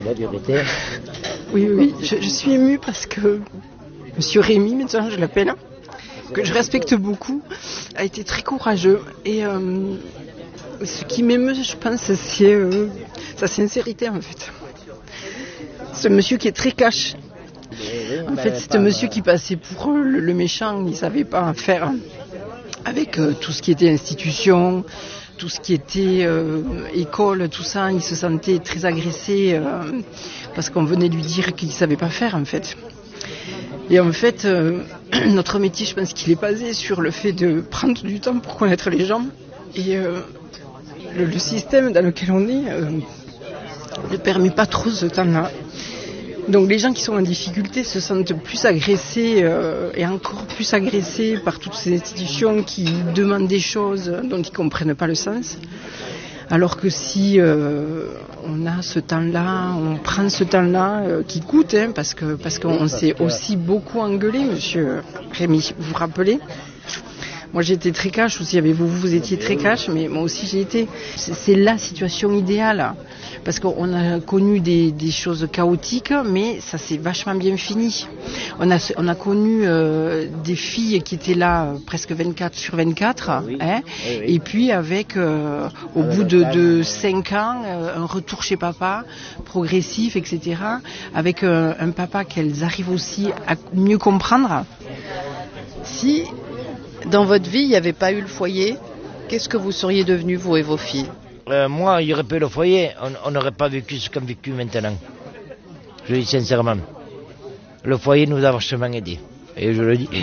La vérité. Oui, je suis émue parce que Monsieur Rémy, maintenant je l'appelle, que je respecte beaucoup, a été très courageux. Et ce qui m'émeut, je pense, c'est sa sincérité en fait. Ce monsieur qui est très cash. En fait, c'est un monsieur qui passait pour le méchant, il ne savait pas faire avec tout ce qui était institution, tout ce qui était école, tout ça. Il se sentait très agressé parce qu'on venait lui dire qu'il ne savait pas faire en fait. Et en fait, notre métier, je pense qu'il est basé sur le fait de prendre du temps pour connaître les gens. Et le système dans lequel on est ne permet pas trop ce temps-là. Donc les gens qui sont en difficulté se sentent plus agressés et encore plus agressés par toutes ces institutions qui demandent des choses dont ils ne comprennent pas le sens. Alors que si on a ce temps-là, on prend ce temps-là qui coûte, parce qu'on s'est aussi beaucoup engueulé, monsieur Rémy, vous vous rappelez ? Moi j'ai été très cash aussi avec vous, vous étiez très cash, mais moi aussi j'ai été. C'est la situation idéale, parce qu'on a connu des choses chaotiques, mais ça s'est vachement bien fini. On a connu des filles qui étaient là presque 24/24, Oui. Et puis avec, au bout de 5 ans, un retour chez papa, progressif, etc., avec un papa qu'elles arrivent aussi à mieux comprendre. Si dans votre vie il n'y avait pas eu le foyer, qu'est-ce que vous seriez devenus, vous et vos filles ? Moi, il n'y aurait pas eu le foyer, on n'aurait pas vécu ce qu'on a vécu maintenant. Je le dis sincèrement. Le foyer nous a vachement aidés. Et je le dis.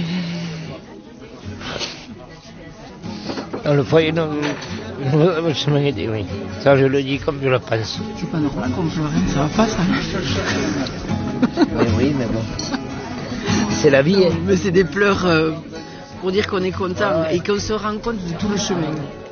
Le foyer nous a vachement aidés, oui. Ça, je le dis comme je le pense. C'est pas normal qu'on pleure, ça va pas ça. Oui, mais bon. C'est la vie. Mais c'est des pleurs pour dire qu'on est content et qu'on se rend compte de tout le chemin.